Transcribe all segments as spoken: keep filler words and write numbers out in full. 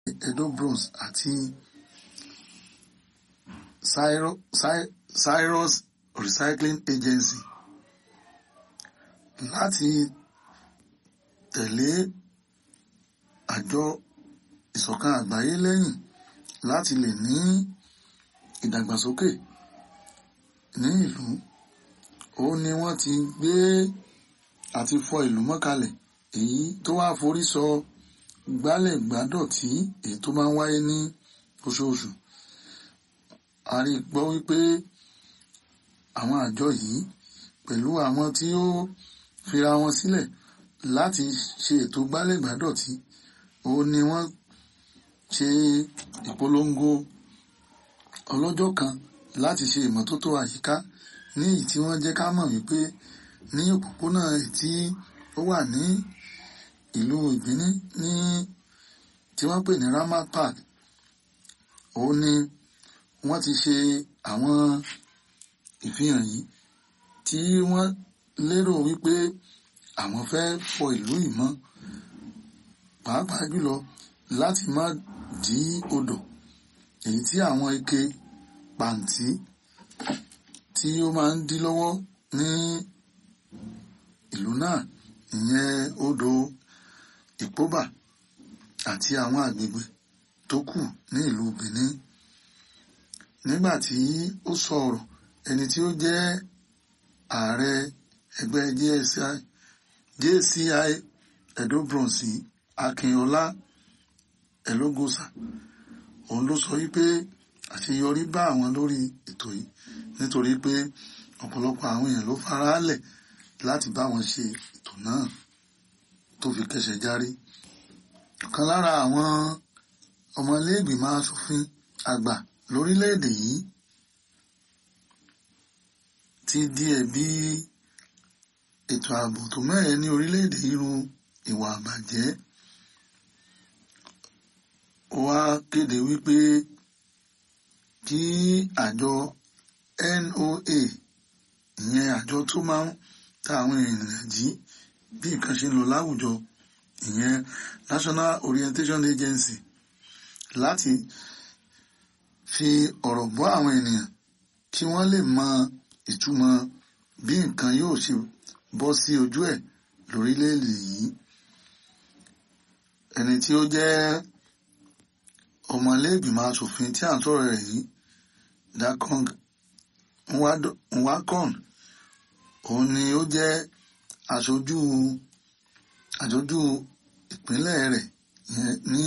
Edo Bronze àti Cyrus Recycling Agency láti tẹ̀lé àjọ ìṣọ̀kan àgbáyé lẹ́yìn láti lè ní ìdàgbàsókè ní ìlú. Ó ní wọ́n ti gbé àti fọ ìlú mọ́kalẹ̀ èyí tó wá forí sọ gbálẹ̀ gbádọ̀tí èyí tó máa ń wáyé ní oṣooṣù. A rí gbọ́ wípé àwọn àjọ yìí pẹ̀lú àwọn tí ó fira wọn sílẹ̀ láti ṣe ètò gbálẹ̀ gbádọ̀tí, ó ní wọ́n ṣe ìpolongo ọlọ́jọ́ kan láti ṣe ìmọ́tótó àyíká ní èyí tí wọ́n jẹ́ ká mọ̀ wípé ní òpópónà tí ó wà ní ìlú Ìbíní ní tí wọ́n pè ní Ramat Park, ó ní wọ́n ti ṣe àwọn ìfihàn yìí tí wọ́n lérò wípé àwọn fẹ́ fọ ìlú yìí mọ́, pàápàá jùlọ láti má dí odò èyí tí àwọn ike pàǹtí tí ó máa ń dí lọ́wọ́ ní ìlú náà, ìyẹn odò Ìpóbà àti àwọn agbègbè tó kù ní ìlú Benin. Nígbà tí ó sọ̀rọ̀, ẹni tí ó jẹ́ ààrẹ ẹgbẹ́ J C I Edo Bronze Akínọlá Ẹlógósà, òun ló sọ wípé àṣeyọrí bá àwọn lórí ètò yìí nítorí pé ọ̀pọ̀lọpọ̀ àwọn èèyàn ló faraalẹ̀ láti bá wọn ṣe ètò náà tó fi kẹsẹ̀ járí. Ọ̀kan lára àwọn ọmọlẹ́gbìmọ̀ aṣòfin àgbà lórílẹ̀‐èdè yìí ti di ẹ̀bi ètò ààbò tó mẹ́hẹ ní orílẹ̀‐èdè irú ìwà àbàjẹ́. Ó wá kéde wípé kí àjọ N O A, ìyẹn àjọ tó máa ń ta àwọn ènìyàn jí bí nǹkan ṣe ń lọ láwùjọ, ìyẹn National Orientation Agency, láti fi ọ̀rọ̀ bọ́ àwọn ènìyàn kí wọ́n lè mọ ìtumọ̀ bí nǹkan yóò ṣe bọ́ sí ojú ẹ̀ lórílẹ̀-èdè yìí. Ẹni tí ó jẹ́ ọmọlẹ́gbìmọ̀ aṣòfin tí à ń sọ̀rọ̀ rẹ̀ yìí, Dakong Nwakon, òun ni ó jẹ́ aṣojú aṣojú ìpínlẹ̀ rẹ̀ ní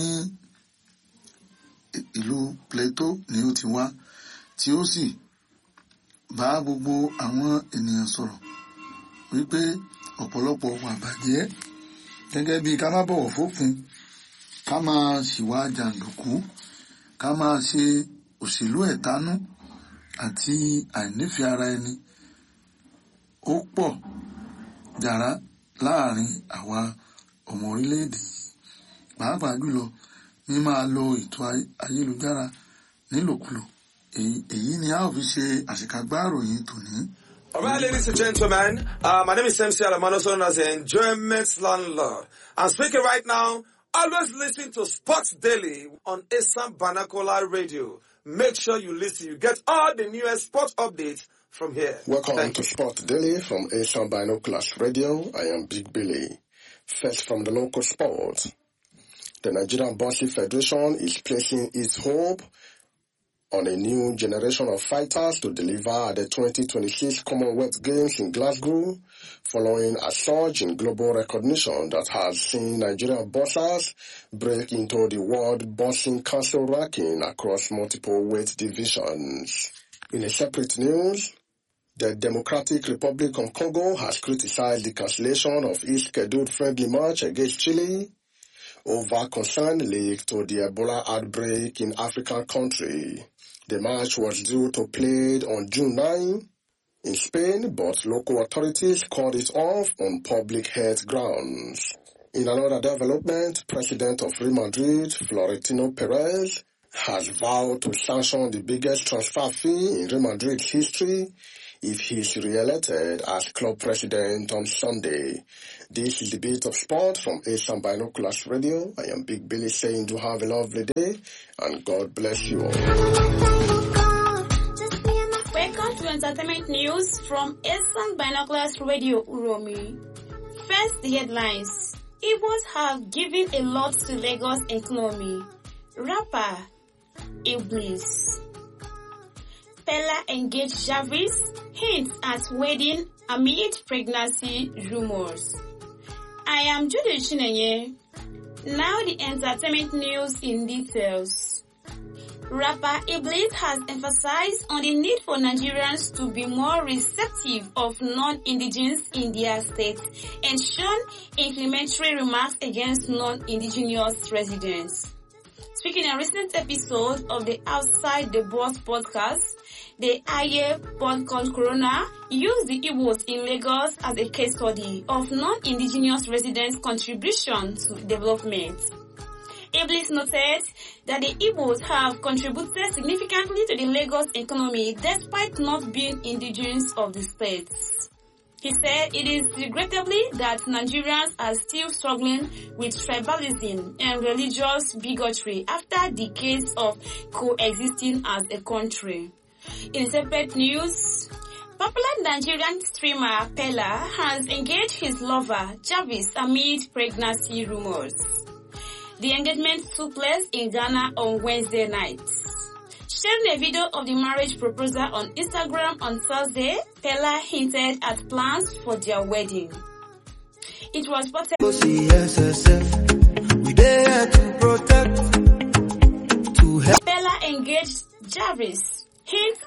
ìlú Plateau ni ó ti wá, tí ó sì bá gbogbo àwọn ènìyàn sọ̀rọ̀ wípé ọ̀pọ̀lọpọ̀ wà bàjẹ́ gẹ́gẹ́ bí ká má bọ̀wọ̀ fófin, ká máa ṣìwà jàǹdùkú, ká máa ṣe òṣèlú ẹ̀tanú àti àìnífẹ̀ẹ́ ara ẹni, ó pọ̀ jàrá láàrin àwa ọmọ orílẹ̀-èdè yìí, pàápàá jùlọ ní máa lo ètò ayélujára nílòkulò. Èyí ni a ó fi ṣe àṣekágbá ìròyìn tòní. All right, ladies and gentlemen, uh, my name is M C Alamano, known as the Enjoyment Landlord. I'm speaking right now. Always listen to Sports Daily on Asam Banakola Radio. Make sure you listen. You get all the newest sports updates from here. Welcome Thank to you. Sports Daily from Asam Binoculars Radio. I am Big Billy. First from the local sports. The Nigerian Boxing Federation is placing its hope on a new generation of fighters to deliver at the twenty twenty-six Commonwealth Games in Glasgow, following a surge in global recognition that has seen Nigerian boxers break into the World Boxing Council ranking across multiple weight divisions. In a separate news, the Democratic Republic of Congo has criticized the cancellation of its scheduled friendly match against Chile over concern linked to the Ebola outbreak in African country. The match was due to played on June ninth in Spain, but local authorities called it off on public health grounds. In another development, President of Real Madrid, Florentino Perez, has vowed to sanction the biggest transfer fee in Real Madrid's history if he is re-elected as club president on Sunday. This is the Bit of Sport from Asian Binoculars Radio. I am Big Billy saying to have a lovely day and God bless you all. Welcome to entertainment news from Asian Binoculars Radio Uromi. First, the headlines. Igbos have given a lot to Lagos economy. Rapper Iblis. Pella engaged Jarvis, hints at wedding amid pregnancy rumors. I am Judy Chinenye. Now the entertainment news in details. Rapper Iblis has emphasized on the need for Nigerians to be more receptive of non-indigenous in their state and shown inflammatory remarks against non-indigenous residents. Speaking in a recent episode of the Outside the Box podcast, the Aye Podcast Corona used the Igbos in Lagos as a case study of non-indigenous residents' contribution to development. Iblis noted that the Igbos have contributed significantly to the Lagos economy despite not being indigenous of the state. He said it is regrettably that Nigerians are still struggling with tribalism and religious bigotry after decades of coexisting as a country. In separate news, popular Nigerian streamer Pella has engaged his lover Jarvis amid pregnancy rumors. The engagement took place in Ghana on Wednesday night. Sharing a video of the marriage proposal on Instagram on Thursday, Pella hinted at plans for their wedding. It was reported Pella engaged Jarvis, hints